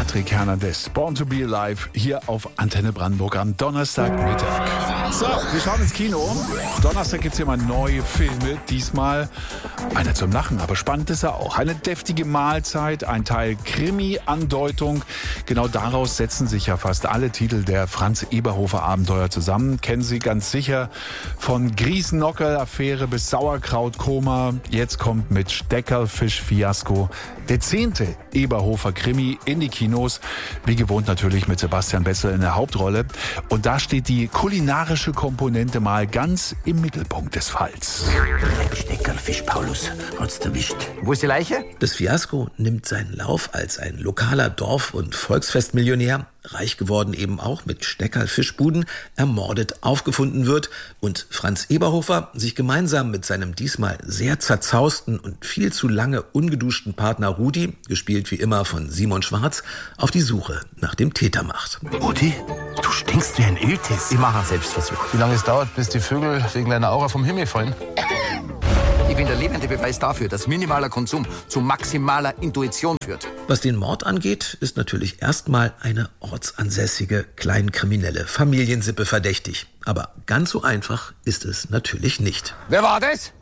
Patrick Hernandez, Born to be Alive, hier auf Antenne Brandenburg am Donnerstagmittag. So, wir schauen ins Kino. Donnerstag gibt es hier mal neue Filme. Diesmal einer zum Lachen, aber spannend ist er auch. Eine deftige Mahlzeit, ein Teil Krimi-Andeutung. Genau daraus setzen sich ja fast alle Titel der Franz-Eberhofer-Abenteuer zusammen. Kennen Sie ganz sicher von Griesnockerl-Affäre bis Sauerkrautkoma. Jetzt kommt mit Steckerlfisch-Fiasko der 10. Eberhofer-Krimi in die Kinos. Wie gewohnt natürlich mit Sebastian Bessel in der Hauptrolle. Und da steht die kulinarische Komponente mal ganz im Mittelpunkt des Falls. Steckerlfisch, Paulus, hat's erwischt. Wo ist die Leiche? Das Fiasko nimmt seinen Lauf als ein lokaler Dorf- und Volksfestmillionär, reich geworden eben auch mit Steckerlfischbuden, ermordet aufgefunden wird und Franz Eberhofer sich gemeinsam mit seinem diesmal sehr zerzausten und viel zu lange ungeduschten Partner Rudi, gespielt wie immer von Simon Schwarz, auf die Suche nach dem Täter macht. Rudi, du stinkst wie ein Iltis. Ich mache einen Selbstversuch. Wie lange es dauert, bis die Vögel wegen deiner Aura vom Himmel fallen? Ich bin der lebende Beweis dafür, dass minimaler Konsum zu maximaler Intuition führt. Was den Mord angeht, ist natürlich erstmal eine ortsansässige, kleinkriminelle Familiensippe verdächtig. Aber ganz so einfach ist es natürlich nicht. Wer war das?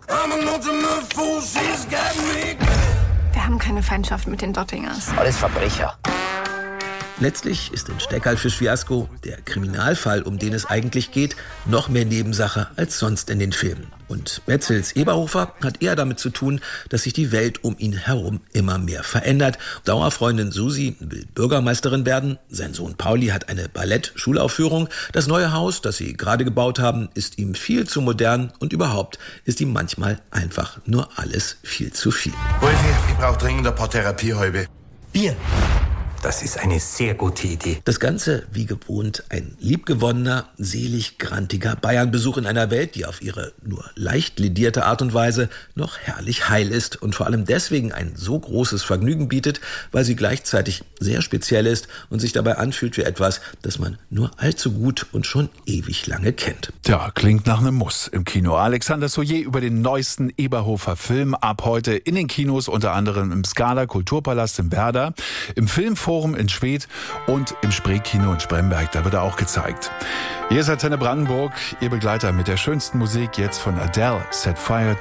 Wir haben keine Feindschaft mit den Dottingers. Alles Verbrecher. Letztlich ist in Steckerlfisch-Fiasko der Kriminalfall, um den es eigentlich geht, noch mehr Nebensache als sonst in den Filmen. Und Betzels Eberhofer hat eher damit zu tun, dass sich die Welt um ihn herum immer mehr verändert. Dauerfreundin Susi will Bürgermeisterin werden, sein Sohn Pauli hat eine Ballett-Schulaufführung, das neue Haus, das sie gerade gebaut haben, ist ihm viel zu modern und überhaupt ist ihm manchmal einfach nur alles viel zu viel. Wolfi, ich brauche dringend ein paar Therapiehalbe. Bier. Das ist eine sehr gute Idee. Das Ganze, wie gewohnt, ein liebgewonnener, selig grantiger Bayern-Besuch in einer Welt, die auf ihre nur leicht ledierte Art und Weise noch herrlich heil ist und vor allem deswegen ein so großes Vergnügen bietet, weil sie gleichzeitig sehr speziell ist und sich dabei anfühlt wie etwas, das man nur allzu gut und schon ewig lange kennt. Tja, klingt nach einem Muss im Kino. Alexander Soyer über den neuesten Eberhofer-Film ab heute in den Kinos, unter anderem im Scala Kulturpalast in Werder, im Filmforum in Schwedt und im Spreekino in Spremberg. Da wird er auch gezeigt. Hier ist Antenne Brandenburg, Ihr Begleiter mit der schönsten Musik jetzt von Adele, Set Fire